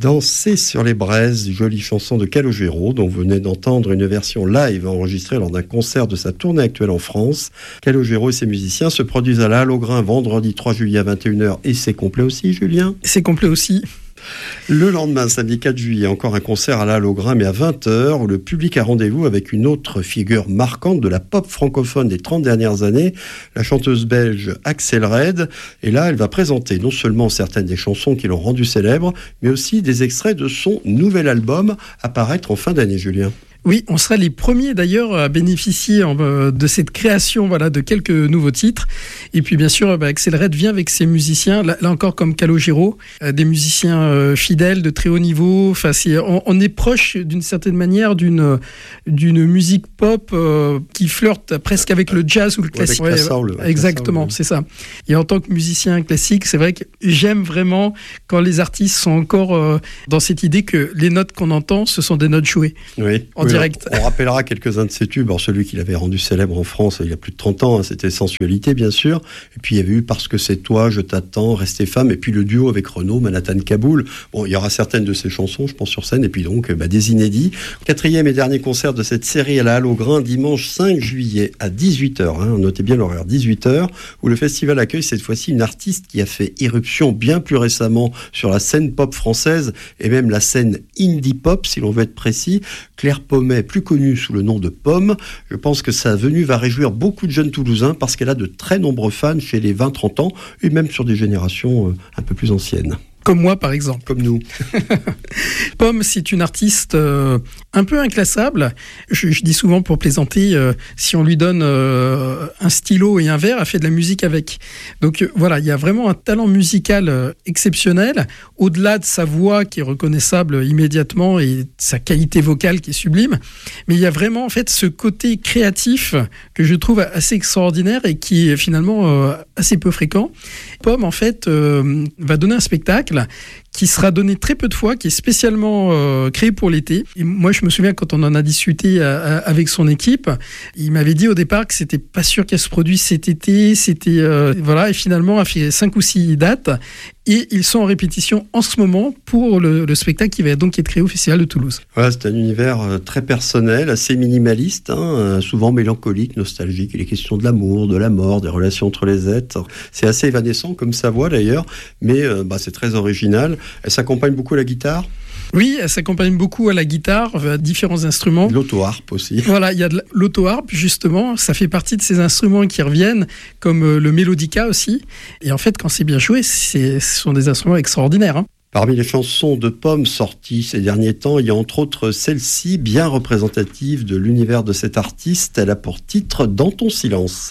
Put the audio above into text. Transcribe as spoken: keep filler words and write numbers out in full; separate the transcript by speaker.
Speaker 1: Danser sur les braises, jolie chanson de Calogero, dont vous venez d'entendre une version live enregistrée lors d'un concert de sa tournée actuelle en France. Calogero et ses musiciens se produisent à la Halle aux Grains vendredi trois juillet à vingt et une heures, et c'est complet aussi, Julien ?
Speaker 2: C'est complet aussi.
Speaker 1: Le lendemain, samedi quatre juillet, encore un concert à la Halle aux Grains, mais à vingt heures, où le public a rendez-vous avec une autre figure marquante de la pop francophone des trente dernières années, la chanteuse belge Axel Red. Et là, elle va présenter non seulement certaines des chansons qui l'ont rendue célèbre, mais aussi des extraits de son nouvel album à paraître en fin d'année, Julien.
Speaker 2: Oui, on sera les premiers d'ailleurs à bénéficier de cette création, voilà, de quelques nouveaux titres. Et puis bien sûr, bah, Axel Red vient avec ses musiciens, là, là encore comme Calogero, euh, des musiciens euh, fidèles de très haut niveau. Enfin, c'est, on, on est proche d'une certaine manière d'une d'une musique pop euh, qui flirte presque avec le jazz ou le classique.
Speaker 1: Ouais, avec la soul,
Speaker 2: ouais, exactement,
Speaker 1: avec la soul,
Speaker 2: c'est ça. Et en tant que musicien classique, c'est vrai que j'aime vraiment quand les artistes sont encore euh, dans cette idée que les notes qu'on entend, ce sont des notes jouées.
Speaker 1: Oui.
Speaker 2: En
Speaker 1: oui.
Speaker 2: direct.
Speaker 1: On rappellera quelques-uns de ses tubes. Alors, celui qu'il avait rendu célèbre en France il y a plus de trente ans, hein, c'était Sensualité, bien sûr. Et puis, il y avait eu Parce que c'est toi, Je t'attends, Rester femme. Et puis, le duo avec Renaud, Manhattan Kaboul. Bon, il y aura certaines de ses chansons, je pense, sur scène. Et puis, donc, bah, des inédits. Quatrième et dernier concert de cette série à la Halle aux Grains, dimanche cinq juillet à dix-huit heures. Hein, notez bien l'horaire, dix-huit heures, où le festival accueille cette fois-ci une artiste qui a fait irruption bien plus récemment sur la scène pop française et même la scène indie pop, si l'on veut être précis. Claire Pommet, plus connue sous le nom de Pomme. Je pense que sa venue va réjouir beaucoup de jeunes Toulousains parce qu'elle a de très nombreux fans chez les vingt trente ans et même sur des générations un peu plus anciennes.
Speaker 2: Comme moi, par exemple.
Speaker 1: Comme nous.
Speaker 2: Pomme, c'est une artiste euh, un peu inclassable. Je, je dis souvent pour plaisanter, euh, si on lui donne euh, un stylo et un verre, elle fait de la musique avec. Donc euh, voilà, il y a vraiment un talent musical euh, exceptionnel, au-delà de sa voix qui est reconnaissable immédiatement et sa qualité vocale qui est sublime. Mais il y a vraiment en fait ce côté créatif que je trouve assez extraordinaire et qui est finalement euh, assez peu fréquent. Pomme, en fait, euh, va donner un spectacle qui sera donné très peu de fois, qui est spécialement euh, créé pour l'été. Et moi, je me souviens quand on en a discuté à, à, avec son équipe, il m'avait dit au départ que c'était pas sûr qu'elle se produise cet été. C'était euh, voilà, et finalement, elle a fait cinq ou six dates. Et ils sont en répétition en ce moment pour le, le spectacle qui va donc être créé au Festival de Toulouse.
Speaker 1: Voilà, c'est un univers très personnel, assez minimaliste, hein, souvent mélancolique, nostalgique. Il est question de l'amour, de la mort, des relations entre les êtres. C'est assez évanescent comme sa voix d'ailleurs, mais euh, bah, c'est très original. Elle s'accompagne beaucoup à la guitare.
Speaker 2: Oui, elle s'accompagne beaucoup à la guitare, à différents instruments.
Speaker 1: L'auto-harpe aussi.
Speaker 2: Voilà, il y a de l'auto-harpe, justement. Ça fait partie de ces instruments qui reviennent, comme le mélodica aussi. Et en fait, quand c'est bien joué, c'est, ce sont des instruments extraordinaires. Hein.
Speaker 1: Parmi les chansons de Pomme sorties ces derniers temps, il y a entre autres celle-ci, bien représentative de l'univers de cette artiste. Elle a pour titre « Dans ton silence ».